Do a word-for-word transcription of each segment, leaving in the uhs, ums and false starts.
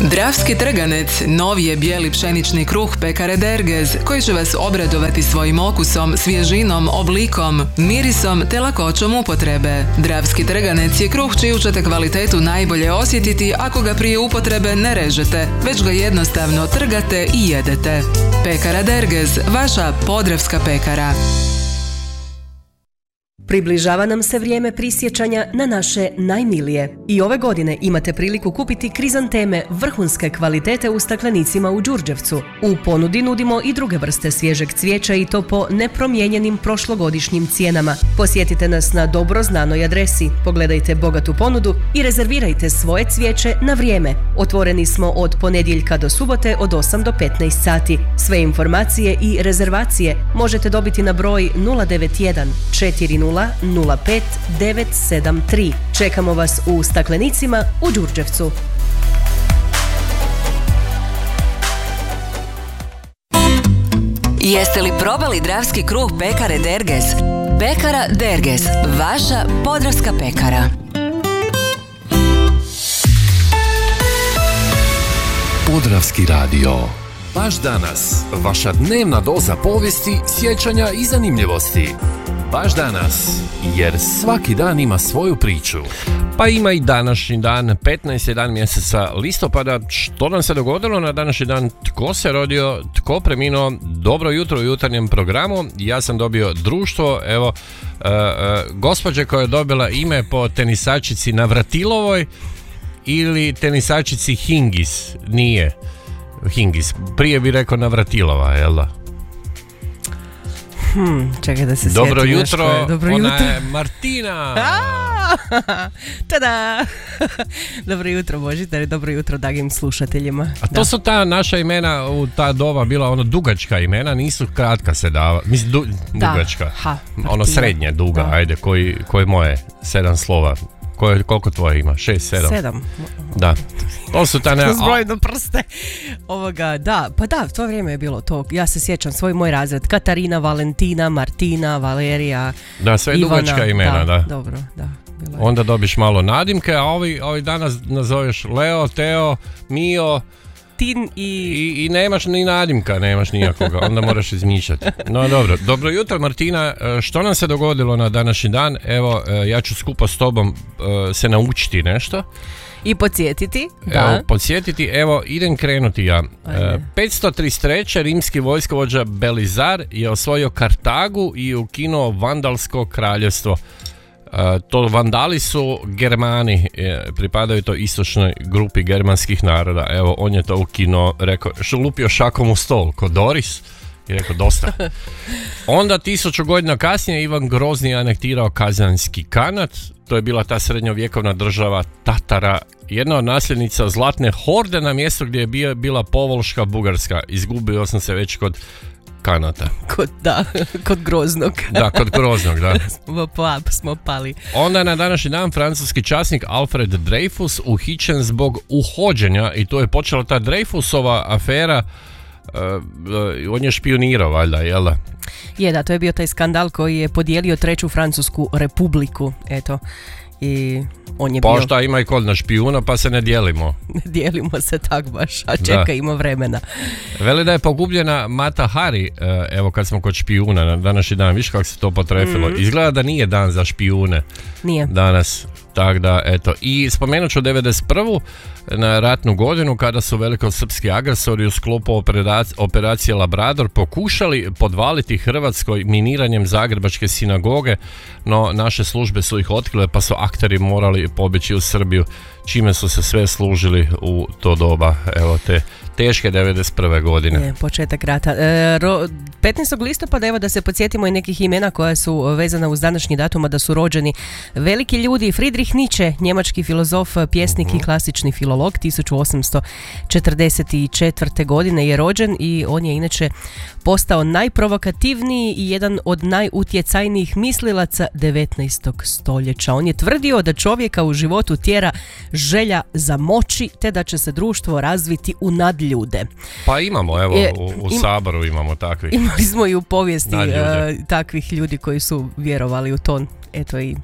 Dravski trganec, novi je bijeli pšenični kruh pekare Dergez, koji će vas obradovati svojim okusom, svježinom, oblikom, mirisom te lakoćom upotrebe. Dravski trganec je kruh čiju ćete kvalitetu najbolje osjetiti ako ga prije upotrebe ne režete, već ga jednostavno trgate i jedete. Pekara Dergez, vaša podravska pekara. Približava nam se vrijeme prisjećanja na naše najmilije. I ove godine imate priliku kupiti krizanteme vrhunske kvalitete u staklenicima u Đurđevcu. U ponudi nudimo i druge vrste svježeg cvijeća i to po nepromijenjenim prošlogodišnjim cijenama. Posjetite nas na dobro znanoj adresi, pogledajte bogatu ponudu i rezervirajte svoje cvijeće na vrijeme. Otvoreni smo od ponedjeljka do subote od osam do petnaest sati. Sve informacije i rezervacije možete dobiti na broj nula devet jedan četiri nula nula pet devet sedam tri. Čekamo vas u staklenicima u Đurđevcu. Jeste li probali dravski kruh pekare Dergez? Pekara Dergez, vaša podravska pekara. Podravski radio. Baš danas, vaša dnevna doza povijesti, sjećanja i zanimljivosti. Baš danas, jer svaki dan ima svoju priču. Pa ima i današnji dan, petnaesti dan mjeseca listopada. Što nam se dogodilo na današnji dan? Tko se rodio, tko preminuo? Dobro jutro u jutarnjem programu. Ja sam dobio društvo, evo, uh, uh, gospođe koja je dobila ime po tenisačici Navratilovoj ili tenisačici Hingis. Nije Hingis, prije bi rekao Navratilova, jel da? Hmm, čekaj da se sjetim. Dobro jutro, je. Dobro ona jutro. je Martina. Tada! Dobro jutro Božidare, dobro jutro dragim slušateljima. A to da. su ta naša imena u ta doba bila ono dugačka imena, nisu kratka se dava. Mislim du, dugačka. Ha, ono srednje duga, da. Ajde, koji, koji moje sedam slova. Koje, koliko tvoje ima? Šest, sedam? Sedam. Da. To su ta ne... Zbrojno prste. Ovoga, da, pa da, to vrijeme je bilo to. Ja se sjećam svoj moj razred. Katarina, Valentina, Martina, Valerija, da, sve Ivana. Dugačka imena, da. da. Dobro, da. Bila je. Onda dobiš malo nadimke, a ovi, ovi danas nazoveš Leo, Teo, Mio... Tin i... I, i nemaš ni nadimka, nemaš nijakoga, onda moraš izmišljati. No dobro, dobro jutro Martina, što nam se dogodilo na današnji dan? Evo, ja ću skupa s tobom se naučiti nešto. I podsjetiti, da. Evo, podsjetiti, evo, idem krenuti ja. Ajde. petsto trideset treće rimski vojskovođa Belizar je osvojio Kartagu i ukinuo Vandalsko kraljevstvo. Uh, to Vandali su Germani, je, pripadaju to istočnoj grupi germanskih naroda. Evo, on je to ukinuo, rekao, lupio šakom u stol, ko Doris, i rekao, dosta. Onda tisuću godina kasnije Ivan Grozni je anektirao Kazanski Kanat. To je bila ta srednjovjekovna država Tatara, jedna od nasljednica Zlatne horde na mjestu gdje je bio, bila Povolška Bugarska. Izgubio sam se već kod Kanata. Kod, da, kod Groznog. Da, kod Groznog, da. smo, pa, smo pali. Onda na današnji dan francuski časnik Alfred Dreyfus uhićen zbog uhođenja i to je počela ta Dreyfusova afera. Uh, uh, on je špionirao, valjda, jel da? Je, da, to je bio taj skandal koji je podijelio Treću Francusku republiku, eto. I on je pa bio... šta ima i kod na špijuna, pa se ne dijelimo. Ne dijelimo se tak baš, a čeka, da. Ima vremena. Veli da je pogubljena Mata Hari, evo kad smo kod špijuna na današnji dan, viš kako se to potrefilo. Mm. Izgleda da nije dan za špijune. Nije. Danas. Tak da, eto. I spomenut ću devedeset prvu na ratnu godinu kada su velikosrpski agresori u sklopu operacije, operacije Labrador pokušali podvaliti Hrvatskoj miniranjem Zagrebačke sinagoge, no naše službe su ih otkrile pa su akteri morali pobjeći u Srbiju, čime su se sve služili u to doba, evo te teške devedeset prve godine. Je, početak rata. E, ro, petnaestog listopada, evo da se podsjetimo i nekih imena koja su vezana uz današnji datum, da su rođeni veliki ljudi. Friedrich Nietzsche, njemački filozof, pjesnik uh-huh. i klasični filolog, tisuću osamsto četrdeset četvrte godine je rođen i on je inače postao najprovokativniji i jedan od najutjecajnijih mislilaca devetnaestog stoljeća. On je tvrdio da čovjeka u životu tjera želja za moći te da će se društvo razviti u nadljude. Pa imamo, evo, e, u, u im, Saboru imamo takvih. Imali smo i u povijesti uh, takvih ljudi koji su vjerovali u to. Eto i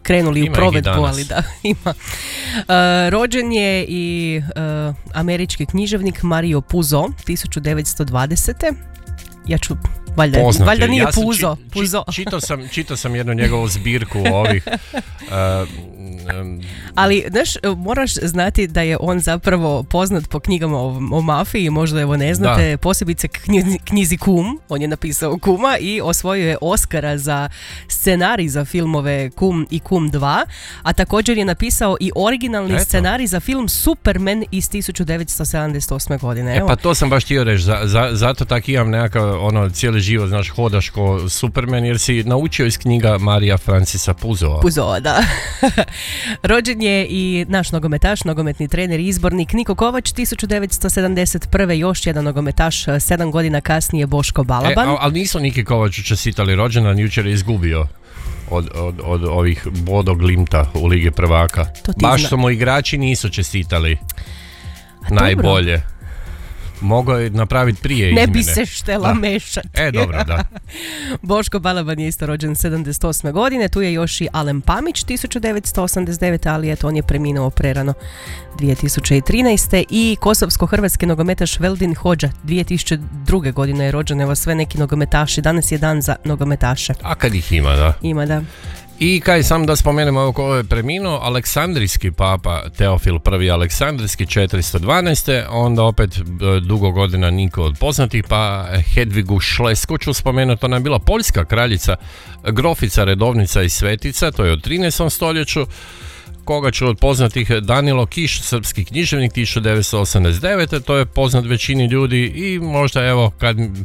krenuli ima u provedbu, ali da, ima. Uh, rođen je i uh, američki književnik Mario Puzo tisuću devetsto dvadesete. Ja ću, valjda, valjda nije ja Puzo. Či, Puzo. Či, čitao, sam, čitao sam jednu njegovu zbirku ovih... Uh, um, Ali, znaš, moraš znati da je on zapravo poznat po knjigama o, o mafiji, možda evo ne znate, da. Posebice knjizi, knjizi Kum, on je napisao Kuma i osvojio je Oscara za scenarij za filmove Kum i Kum dva, a također je napisao i originalni Eto. scenarij za film Superman iz tisuću devetsto sedamdeset osme godine. Evo. E pa to sam baš htio reći, za, za, zato tak imam nekakav ono, cijeli život, znaš, hodaš ko Superman, jer si naučio iz knjiga Marija Francisa Puzova. Puzova, da. Rođen je i naš nogometaš, nogometni trener i izbornik Niko Kovač, tisuću devetsto sedamdeset prve. Još jedan nogometaš, sedam godina kasnije Boško Balaban. E, ali nisu Niki Kovaču čestitali rođendan, jučer je izgubio od, od, od ovih Bodo Glimta u Ligi prvaka. Baš zna. Su mu igrači nisu čestitali najbolje. Mogao je napraviti prije izmjene. Ne bi se štela da. mešati. E, dobro, da. Boško Balaban je isto rođen sedamdeset osme godine. Tu je još i Alen Pamić, tisuću devetsto osamdeset devete. Ali eto, on je preminuo prerano dvije tisuće trinaeste. I kosovsko-hrvatski nogometaš Veldin Hodža, dvije tisuće druge. godine je rođen. Evo, sve neki nogometaši. Danas je dan za nogometaše. A kad ih ima, da? Ima, da. I kaj sam da spomenemo ovo ko je preminuo, Aleksandrijski papa Teofil I. Aleksandrijski četiristo dvanaeste. Onda opet dugo godina niko od poznatih, pa Hedvigu Šlesku ću spomenuti, ona je bila poljska kraljica, grofica, redovnica i svetica, to je u trinaestom stoljeću. Koga ću od poznatih, Danilo Kiš, srpski književnik, tisuću devetsto osamdeset devete. To je poznat većini ljudi i možda evo kad e,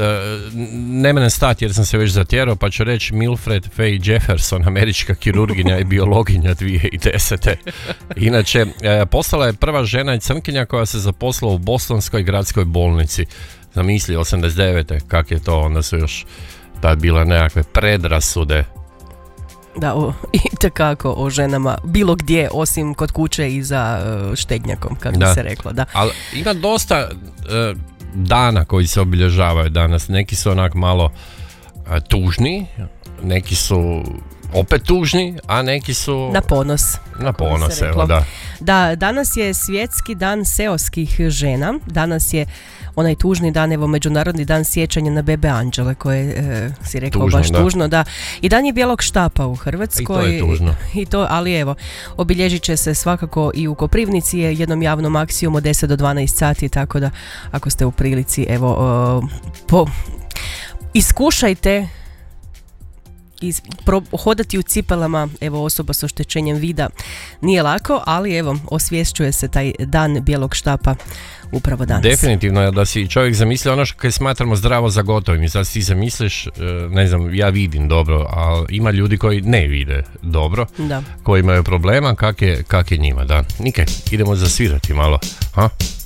ne mene stati jer sam se već zatjerao, pa ću reći Milfred Faye Jefferson, američka kirurginja i biologinja dvije tisuće desete. Inače, e, postala je prva žena i crnkinja koja se zaposlila u Bostonskoj gradskoj bolnici. Zamisli, osamdeset devete. Kak je to, onda su još tad bile nekakve predrasude. Da, o, i tekako o ženama bilo gdje osim kod kuće i za uh, štednjakom, kako bi se reklo, da. Ali ima dosta uh, dana koji se obilježavaju danas. Neki su onak malo uh, tužni, neki su opet tužni, a neki su na ponos. Na ponos, evo, da. Da, danas je svjetski dan seoskih žena. Danas je onaj tužni dan, evo, međunarodni dan sjećanja na bebe anđele, koje e, si rekao tužno, baš da. tužno, da. I dan je bijelog štapa u Hrvatskoj. I to je tužno. I, i to, ali evo, obilježit će se svakako i u Koprivnici, je jednom javnom akcijom od deset do dvanaest sati, tako da ako ste u prilici, evo, o, po, iskušajte Iz, pro, hodati u cipelama, evo, osoba s oštećenjem vida nije lako, ali evo, osvješćuje se taj dan bijelog štapa upravo danas. Definitivno je da si čovjek zamisli ono što smatramo zdravo za gotovim i sad ti zamisliš, ne znam, ja vidim dobro, ali ima ljudi koji ne vide dobro, da. Koji imaju problema, kak je, kak je njima, da. Nikaj, idemo zasvirati malo, ha?